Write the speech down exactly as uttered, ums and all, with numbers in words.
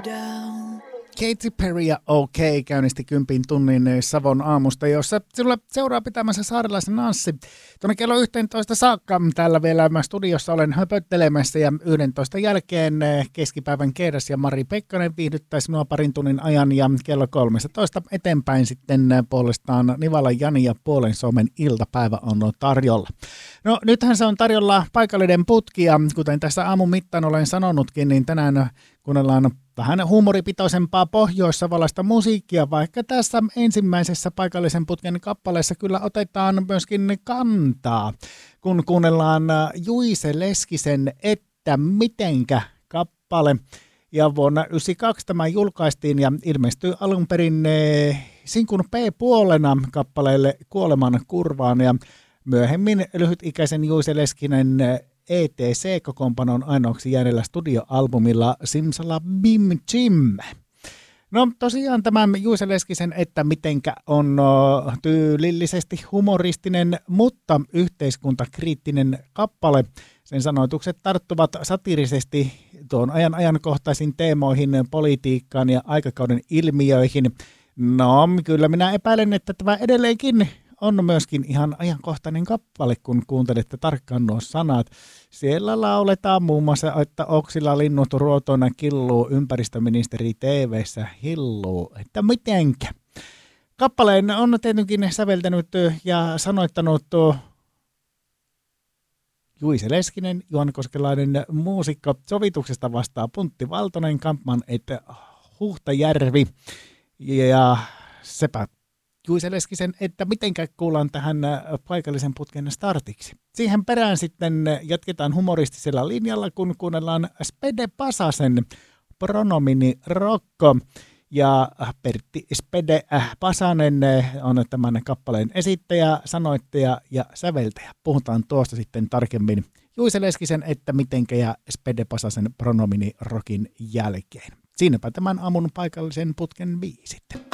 down. Katy Perry ja OK käynnisti kympin tunnin Savon aamusta, jossa sinulla seuraa pitämässä Saarelaisen Anssi. Tuonne kello yksitoista saakka täällä vielä studiossa olen höpöttelemässä ja yhdentoista jälkeen keskipäivän Keedas ja Mari Pekkanen viihdyttää sinua parin tunnin ajan ja kello kolmetoista eteenpäin sitten puolestaan Nivala Jani ja Puolen Suomen iltapäivä on tarjolla. No nythän se on tarjolla paikallinen putki ja kuten tässä aamun mittaan olen sanonutkin, niin tänään kuunnellaan vähän huumoripitoisempaa pohjoissavolaista musiikkia, vaikka tässä ensimmäisessä paikallisen putken kappaleessa kyllä otetaan myöskin kantaa, kun kuunnellaan Juise Leskisen Että mitenkä kappale. Ja vuonna yhdeksänkymmentäkaksi tämä julkaistiin ja ilmestyi alun perin sinkun P-puolena kappaleelle Kuoleman kurvaan ja myöhemmin lyhytikäisen Juise Leskinen E T C-kokoonpanon ainoaksi jäänellä studioalbumilla Simsala Bim Jim. No tosiaan tämä Juise Leskisen Että mitenkä on tyylillisesti humoristinen, mutta yhteiskuntakriittinen kappale. Sen sanoitukset tarttuvat satiirisesti tuon ajan ajankohtaisiin teemoihin, politiikkaan ja aikakauden ilmiöihin. No kyllä minä epäilen, että tämä edelleenkin on myöskin ihan ajankohtainen kappale, kun kuuntelette tarkkaan nuo sanat. Siellä lauletaan muun muassa, että oksilla linnut ruotoina killuu, ympäristöministeri T V:ssä hilluu. Että mitenkä? Kappaleen on tietenkin säveltänyt ja sanoittanut Juise Leskinen, Juhana Koskelainen muusikko. Sovituksesta vastaa Puntti Valtonen, Kampman että Huhtajärvi ja sepä Juise Leskisen, että mitenkä kuullaan tähän paikallisen putken startiksi. Siihen perään sitten jatketaan humoristisella linjalla, kun kuunnellaan Spede Pasasen Pronomini Rokko. Ja Pertti Spede Pasanen on tämän kappaleen esittäjä, sanoittaja ja säveltäjä. Puhutaan tuosta sitten tarkemmin Juise Leskisen, että mitenkä ja Spede Pasasen Pronomini Rokin jälkeen. Siinäpä tämän aamun paikallisen putken biisit.